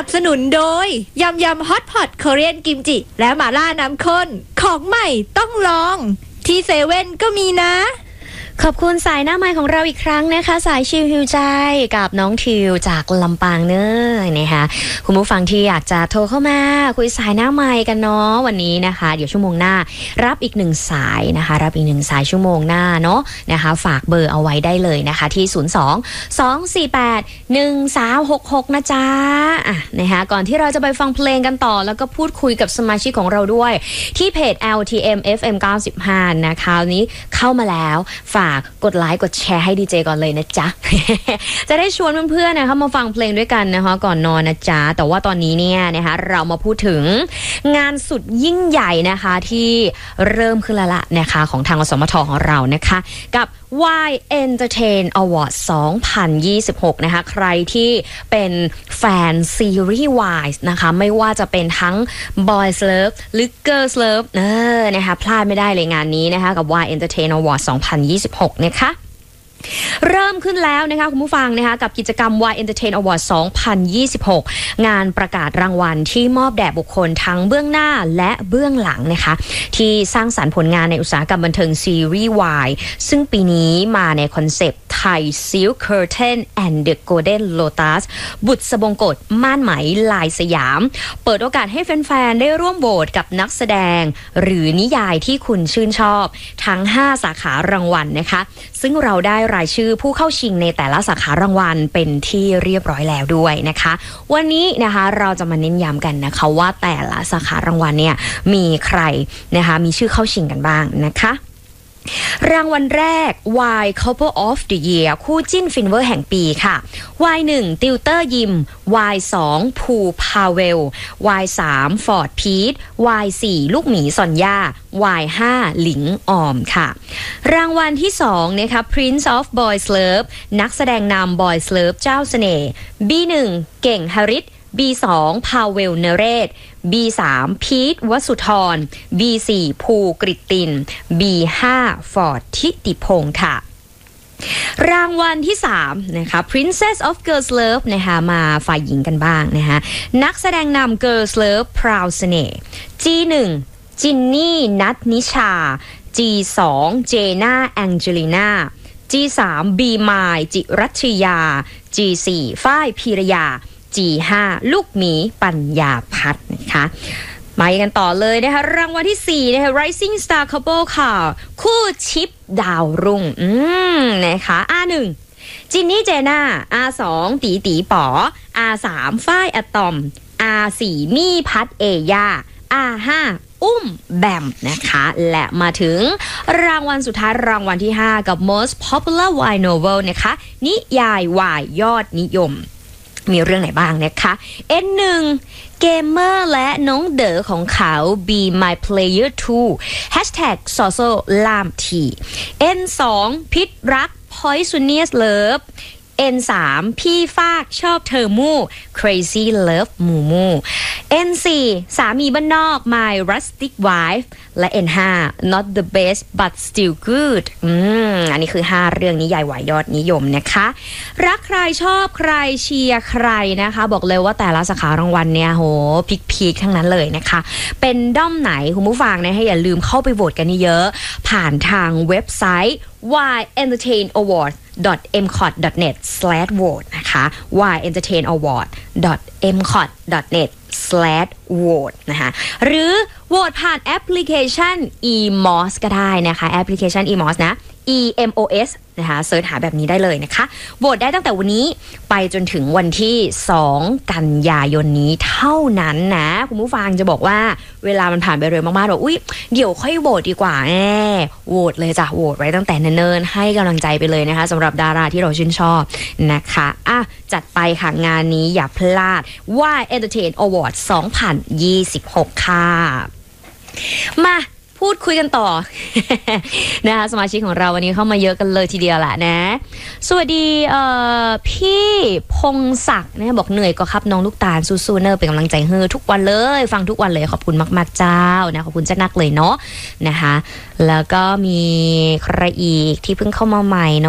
สนุนโดยยำฮอตพอตเกาหลีกิมจิและหม่าล่าน้ำข้นของใหม่ต้องลองที่เซเว่นก็มีนะขอบคุณสายหน้าไมค์ของเราอีกครั้งนะคะสายชิวฮิวใจกับน้องทิวจากลำปางเนยนะคะคุณผู้ฟังที่อยากจะโทรเข้ามาคุยสายหน้าไมค์กันเนาะวันนี้นะคะเดี๋ยวชั่วโมงหน้ารับอีก1สายนะคะรับอีก1สายชั่วโมงหน้าเนาะนะคะฝากเบอร์เอาไว้ได้เลยนะคะที่02-248-1366นะจ๊ะนะคะก่อนที่เราจะไปฟังเพลงกันต่อแล้วก็พูดคุยกับสมาชิกของเราด้วยที่เพจ LTM FM 95นะคะวันนี้เข้ามาแล้วฝากกดไลค์กดแชร์ให้ดีเจก่อนเลยนะจ๊ะ จะได้ชวนเพื่อนๆนะคะมาฟังเพลงด้วยกันนะคะก่อนนอนนะจ๊ะแต่ว่าตอนนี้เนี่ยนะคะเรามาพูดถึงงานสุดยิ่งใหญ่นะคะที่เริ่มขึ้นแล้วล่ะนะคะของทางอสมทของเรานะคะกับ Y Entertain Award 2026นะคะใครที่เป็นแฟนซีรีส์ Y นะคะไม่ว่าจะเป็นทั้ง Boys Love หรือ Girls Love นะคะพลาดไม่ได้เลยงานนี้นะคะกับ Y Entertain Award 2026นะคะเริ่มขึ้นแล้วนะคะคุณผู้ฟังนะคะกับกิจกรรม Y Entertain Award 2026 งานประกาศรางวัลที่มอบแด่บุคคลทั้งเบื้องหน้าและเบื้องหลังนะคะที่สร้างสรรค์ผลงานในอุตสาหกรรมบันเทิงซีรีส์ Y ซึ่งปีนี้มาในคอนเซปต์ Thai Silk Curtain and the Golden Lotus บุษบงกตม่านไหมลายสยามเปิดโอกาสให้แฟนๆได้ร่วมโหวตกับนักแสดงหรือนิยายที่คุณชื่นชอบทั้ง5สาขารางวัลนะคะซึ่งเราได้รายชื่อผู้เข้าชิงในแต่ละสาขารางวัลเป็นที่เรียบร้อยแล้วด้วยนะคะวันนี้นะคะเราจะมาเน้นย้ำกันนะคะว่าแต่ละสาขารางวัลเนี่ยมีใครนะคะมีชื่อเข้าชิงกันบ้างนะคะรางวัลแรก Y Couple of the Year คู่จิ้นฟินเวอร์แห่งปีค่ะ Y1 ติวเตอร์ยิม Y2 ภูพาเวล Y3 ฟอร์ดพีท Y4 ลูกหมีซอนย่า Y5 หลิงออมค่ะรางวัลที่2นะคะ Prince of Boys Love นักแสดงนำ Boys Love เจ้าเสน่ห์ B1 เก่งฮาริส B2 พาเวลเนเรศ B3 พีทวสุธร B4 ภูกฤตติน B5 ฟอร์ดทิติพงค์ค่ะรางวัลที่3นะคะ Princess of Girls Love นะคะมาฝ่ายหญิงกันบ้างนะคะนักแสดงนำ Girls Love พราวเสน่ห์ G1 จินนี่นัทนิชา G2 เจน่าแองเจลิน่า G3 บีมายจิรัชยา G4 ฝ้ายพีรยาG5 ลูกหมีปัญญาพัฒน์นะคะมากันต่อเลยนะคะรางวัลที่4นะคะ Rising Star Couple ค่ะคู่ชิปดาวรุ่งนะคะ R1 จินนี่เจน่า R2 ตีตีป๋อ R3 ฝ้ายอะตอม R4 มี่พัฒเอย่า R5 อุ้มแบมนะคะและมาถึงรางวัลสุดท้ายรางวัลที่5กับ Most Popular Y Novel นะคะนิยายวายยอดนิยมมีเรื่องไหนบ้างนะคะ N1 เกมเมอร์และน้องเด๋อของเขา Be My Player 2 Hashtag ซอโซลามที N2 พิษรัก Poisonous Love N3 พี่ฟากชอบเธอมู่ Crazy Love มูมู N4 สามีบ้านนอก My Rustic Wife และ N5 Not the best but still good อันนี้คือ5เรื่องนิยายวายยอดนิยมนะคะรักใครชอบใครเชียร์ใครนะคะบอกเลยว่าแต่ละสาขารางวัลเนี่ยโหพีคๆทั้งนั้นเลยนะคะเป็นด้อมไหนคุณผู้ฟังนะให้อย่าลืมเข้าไปโหวตกันเยอะผ่านทางเว็บไซต์ yentertainaward.mcot.net/vote นะคะ yentertainaward.mcot.net/vote นะคะหรือโหวตผ่านแอปพลิเคชัน eMOS ก็ได้นะคะแอปพลิเคชัน eMOS นะ EMOS นะคะเสิร์ชหาแบบนี้ได้เลยนะคะโหวตได้ตั้งแต่วันนี้ไปจนถึงวันที่2กันยายนนี้เท่านั้นนะคุณผู้ฟังจะบอกว่าเวลามันผ่านไปเร็วมากๆบอกอุ๊ยเดี๋ยวค่อยโหวตดีกว่าโหวตเลยจ้ะโหวตไว้ตั้งแต่เนิ่นๆให้กำลังใจไปเลยนะคะสำหรับดาราที่เราชื่นชอบนะคะจัดไปค่ะงานนี้อย่าพลาดว่า Entertain Award 2026 ค่ะมาพูดคุยกันต่อ นะคะสมาชิกของเราวันนี้เข้ามาเยอะกันเลยทีเดียวแหละนะสวัสดีพี่พงศักดิ์นะบอกเหนื่อยก็ครับน้องลูกตาลสู้ๆเนอเป็นกำลังใจให้ทุกวันเลยฟังทุกวันเลยขอบคุณมากๆเจ้านะขอบคุณเจ้านักเลยเนาะนะคะแล้วก็มีใครอีกที่เพิ่งเข้ามาใหม่เนาะ